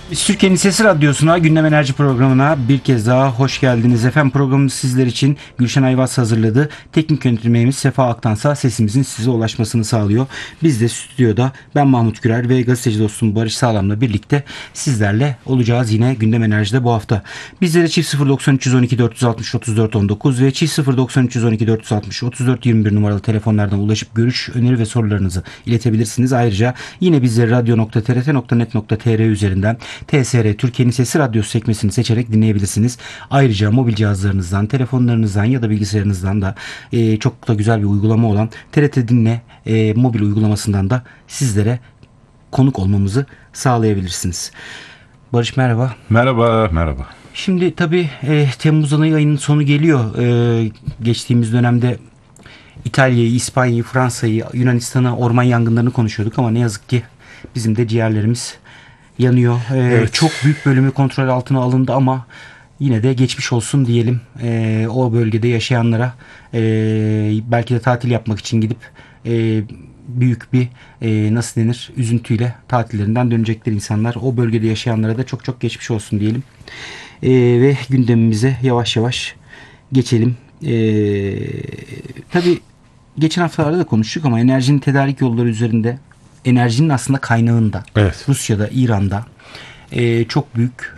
Türkiye'nin Sesi Radyosu'na, Gündem Enerji programına bir kez daha hoş geldiniz. Efendim, programımız sizler için Gülşen Ayvaz hazırladı. Teknik yönetmenimiz Sefa Aktansa sesimizin size ulaşmasını sağlıyor. Biz de stüdyoda ben Mahmut Gürer ve gazeteci dostum Barış Sağlam'la birlikte sizlerle olacağız yine Gündem Enerji'de bu hafta. Bizlere çift 090 312 460 34 19 ve çift 090 312 460 34 21 numaralı telefonlardan ulaşıp görüş, öneri ve sorularınızı iletebilirsiniz. Ayrıca yine bizleri radyo.trt.net.tr üzerinden TSR Türkiye'nin Sesi Radyosu sekmesini seçerek dinleyebilirsiniz. Ayrıca mobil cihazlarınızdan, telefonlarınızdan ya da bilgisayarınızdan da çok da güzel bir uygulama olan TRT Dinle mobil uygulamasından da sizlere konuk olmamızı sağlayabilirsiniz. Barış merhaba. Merhaba. Şimdi tabii Temmuz ayının sonu geliyor. Geçtiğimiz dönemde İtalya'yı, İspanya'yı, Fransa'yı, Yunanistan'ı, orman yangınlarını konuşuyorduk ama ne yazık ki bizim de ciğerlerimiz yanıyor. Evet. Çok büyük bölümü kontrol altına alındı ama yine de geçmiş olsun diyelim. O bölgede yaşayanlara belki de tatil yapmak için gidip büyük bir nasıl denir, üzüntüyle tatillerinden dönecekler insanlar. O bölgede yaşayanlara da çok çok geçmiş olsun diyelim. Ve gündemimize yavaş yavaş geçelim. Tabii geçen haftalarda da konuştuk ama enerjinin tedarik yolları üzerinde, enerjinin aslında kaynağında, Evet. Rusya'da, İran'da çok büyük